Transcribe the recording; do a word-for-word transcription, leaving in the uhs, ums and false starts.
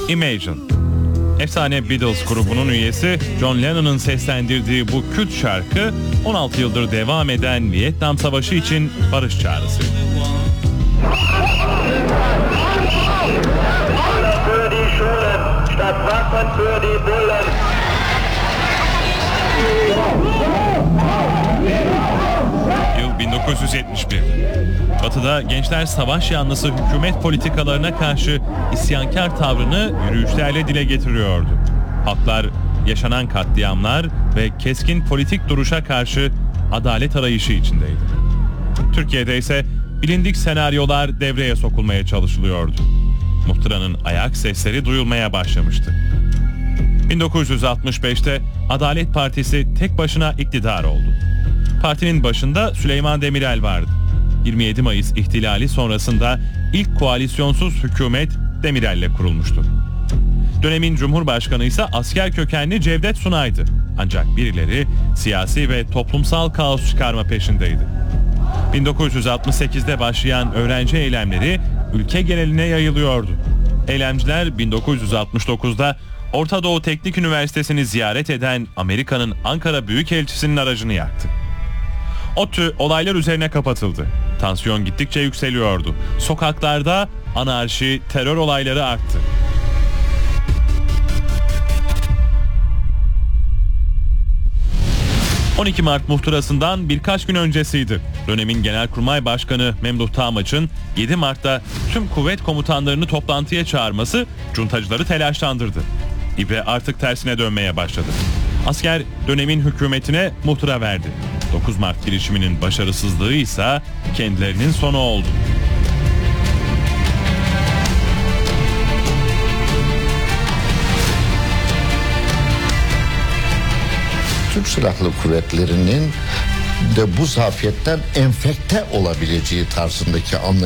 Imagine. Efsane Beatles grubunun üyesi John Lennon'ın seslendirdiği bu kült şarkı on altı yıldır devam eden Vietnam Savaşı için barış çağrısı. Yıl bin dokuz yüz yetmiş bir. Batı'da gençler savaş yanlısı hükümet politikalarına karşı isyankar tavrını yürüyüşlerle dile getiriyordu. Halklar yaşanan katliamlar ve keskin politik duruşa karşı adalet arayışı içindeydi. Türkiye'de ise bilindik senaryolar devreye sokulmaya çalışılıyordu. Muhtıra'nın ayak sesleri duyulmaya başlamıştı. bin dokuz yüz altmış beşte Adalet Partisi tek başına iktidar oldu. Partinin başında Süleyman Demirel vardı. yirmi yedi Mayıs ihtilali sonrasında ilk koalisyonsuz hükümet Demirel'le kurulmuştu. Dönemin Cumhurbaşkanı ise asker kökenli Cevdet Sunay'dı. Ancak birileri siyasi ve toplumsal kaos çıkarma peşindeydi. bin dokuz yüz altmış sekizde başlayan öğrenci eylemleri ülke geneline yayılıyordu. Eylemciler bin dokuz yüz altmış dokuzda Orta Doğu Teknik Üniversitesi'ni ziyaret eden Amerika'nın Ankara Büyükelçisi'nin aracını yaktı. ODTÜ olaylar üzerine kapatıldı. Tansiyon gittikçe yükseliyordu. Sokaklarda anarşi, terör olayları arttı. on iki Mart muhtırasından birkaç gün öncesiydi. Dönemin Genelkurmay Başkanı Memduh Tağmaç'ın yedi Mart'ta tüm kuvvet komutanlarını toplantıya çağırması cuntacıları telaşlandırdı. İbre artık tersine dönmeye başladı. Asker dönemin hükümetine muhtıra verdi. dokuz Mart girişiminin başarısızlığı ise kendilerinin sonu oldu. Türk Silahlı Kuvvetleri'nin de bu zafiyetten enfekte olabileceği tarzındaki anlayış